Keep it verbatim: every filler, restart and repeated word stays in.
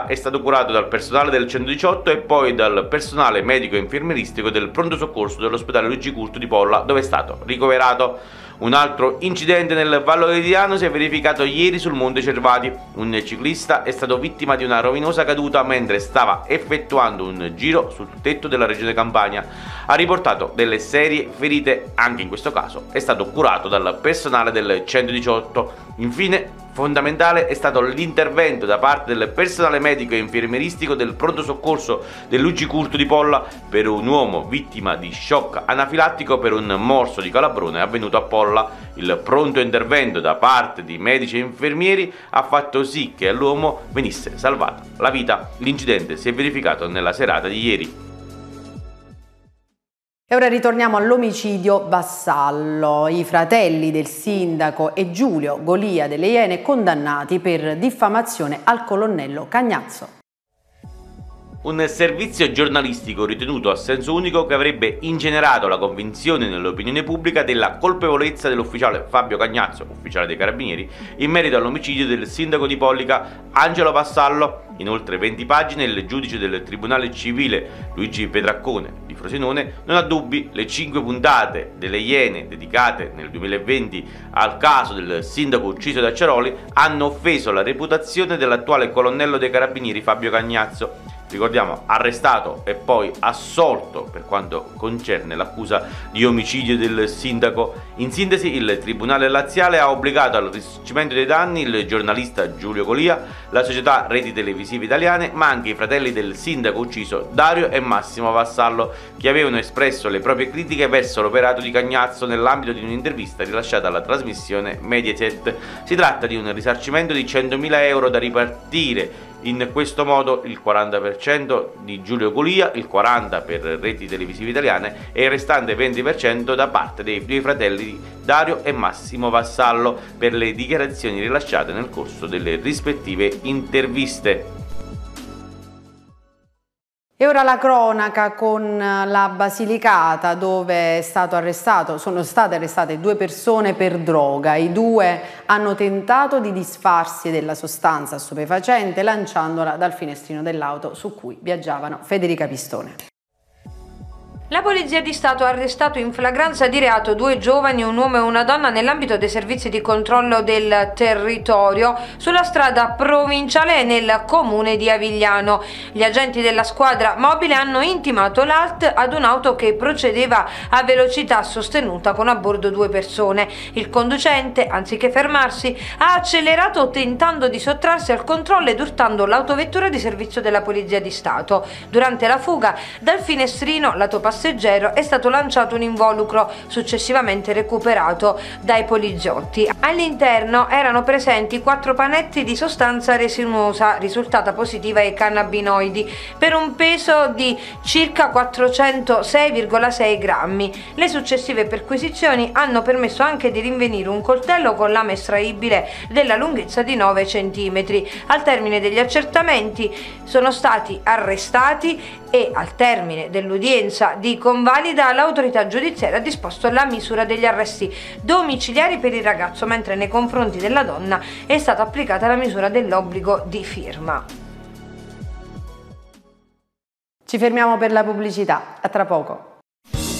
è stato curato dal personale del centodiciotto e poi dal personale medico e infermieristico del pronto soccorso dell'ospedale Luigi Curto di Polla, dove è stato ricoverato. Un altro incidente nel Vallo di Diano si è verificato ieri sul Monte Cervati. Un ciclista è stato vittima di una rovinosa caduta mentre stava effettuando un giro sul tetto della regione Campania. Ha riportato delle serie ferite, anche in questo caso è stato curato dal personale del centodiciotto. Infine, fondamentale è stato l'intervento da parte del personale medico e infermieristico del pronto soccorso del Luigi Curto di Polla per un uomo vittima di shock anafilattico per un morso di calabrone avvenuto a Polla. Il pronto intervento da parte di medici e infermieri ha fatto sì che all'uomo venisse salvata la vita. L'incidente si è verificato nella serata di ieri. E ora ritorniamo all'omicidio Vassallo. I fratelli del sindaco e Giulio Golia delle Iene condannati per diffamazione al colonnello Cagnazzo. Un servizio giornalistico ritenuto a senso unico che avrebbe ingenerato la convinzione nell'opinione pubblica della colpevolezza dell'ufficiale Fabio Cagnazzo, ufficiale dei Carabinieri, in merito all'omicidio del sindaco di Pollica Angelo Vassallo. In oltre venti pagine il giudice del Tribunale Civile Luigi Petraccone di Frosinone non ha dubbi: le cinque puntate delle Iene dedicate nel duemilaventi al caso del sindaco ucciso da Acciaroli hanno offeso la reputazione dell'attuale colonnello dei Carabinieri Fabio Cagnazzo. Ricordiamo, arrestato e poi assolto per quanto concerne l'accusa di omicidio del sindaco. In sintesi, il Tribunale Laziale ha obbligato al risarcimento dei danni il giornalista Giulio Golia, la società Reti Televisive Italiane, ma anche i fratelli del sindaco ucciso Dario e Massimo Vassallo, che avevano espresso le proprie critiche verso l'operato di Cagnazzo nell'ambito di un'intervista rilasciata alla trasmissione Mediaset. Si tratta di un risarcimento di centomila euro da ripartire in questo modo: il quaranta per cento di Giulio Golia, il quaranta per cento per Reti Televisive Italiane e il restante venti per cento da parte dei due fratelli Dario e Massimo Vassallo per le dichiarazioni rilasciate nel corso delle rispettive interviste. E ora la cronaca con la Basilicata, dove è stato arrestato, sono state arrestate due persone per droga. I due hanno tentato di disfarsi della sostanza stupefacente lanciandola dal finestrino dell'auto su cui viaggiavano. Federica Pistone. La Polizia di Stato ha arrestato in flagranza di reato due giovani, un uomo e una donna, nell'ambito dei servizi di controllo del territorio sulla strada provinciale nel comune di Avigliano. Gli agenti della squadra mobile hanno intimato l'A L T ad un'auto che procedeva a velocità sostenuta con a bordo due persone. Il conducente, anziché fermarsi, ha accelerato tentando di sottrarsi al controllo ed urtando l'autovettura di servizio della Polizia di Stato. Durante la fuga, dal finestrino lato passeggero è stato lanciato un involucro, successivamente recuperato dai poliziotti. All'interno erano presenti quattro panetti di sostanza resinuosa risultata positiva ai cannabinoidi per un peso di circa quattrocentosei virgola sei grammi. Le successive perquisizioni hanno permesso anche di rinvenire un coltello con lama estraibile della lunghezza di nove centimetri. Al termine degli accertamenti sono stati arrestati e al termine dell'udienza di convalida l'autorità giudiziaria ha disposto la misura degli arresti domiciliari per il ragazzo, mentre nei confronti della donna è stata applicata la misura dell'obbligo di firma. Ci fermiamo per la pubblicità, a tra poco.